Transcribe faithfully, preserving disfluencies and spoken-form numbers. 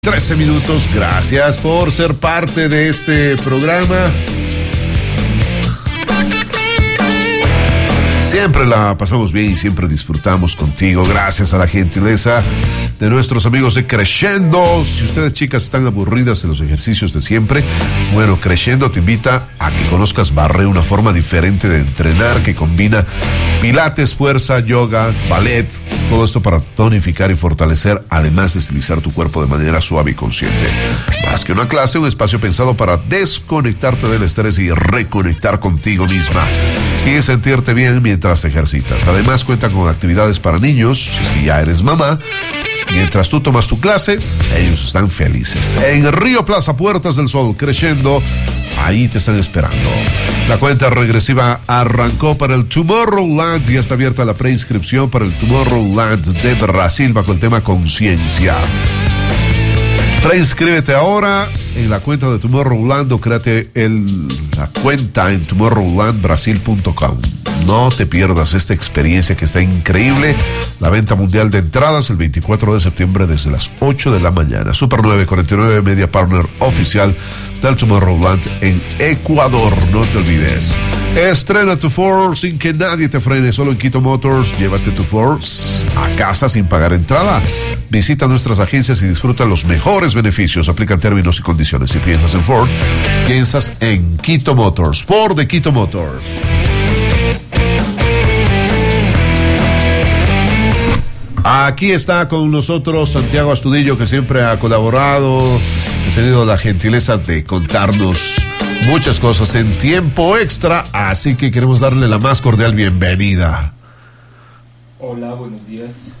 trece minutos, gracias por ser parte de este programa. Siempre la pasamos bien y siempre disfrutamos contigo, gracias a la gentileza de nuestros amigos de Crescendo. Si ustedes, chicas, están aburridas de los ejercicios de siempre, bueno, Crescendo te invita a que conozcas Barre, una forma diferente de entrenar que combina pilates, fuerza, yoga, ballet, todo esto para tonificar y fortalecer, además de estilizar tu cuerpo de manera suave y consciente. Más que una clase, un espacio pensado para desconectarte del estrés y reconectar contigo misma y sentirte bien mientras te ejercitas. Además, cuenta con actividades para niños, si es que ya eres mamá. Mientras tú tomas tu clase, ellos están felices. En Río Plaza, Puertas del Sol, Crescendo, ahí te están esperando. La cuenta regresiva arrancó para el Tomorrowland y está abierta la preinscripción para el Tomorrowland de Brasil bajo el tema Conciencia. Preinscríbete ahora en la cuenta de Tomorrowland o créate el, la cuenta en tomorrowland brasil punto com. No te pierdas esta experiencia que está increíble. La venta mundial de entradas el veinticuatro de septiembre desde las ocho de la mañana. Super nueve cuarenta y nueve, Media Partner oficial del Tomorrowland en Ecuador. No te olvides. Estrena tu Ford sin que nadie te frene. Solo en Quito Motors. Llévate tu Ford a casa sin pagar entrada. Visita nuestras agencias y disfruta los mejores beneficios. Aplican términos y condiciones. Si piensas en Ford, piensas en Quito Motors. Ford de Quito Motors. Aquí está con nosotros Santiago Astudillo, que siempre ha colaborado, ha tenido la gentileza de contarnos muchas cosas en tiempo extra, así que queremos darle la más cordial bienvenida. Hola, buenos días.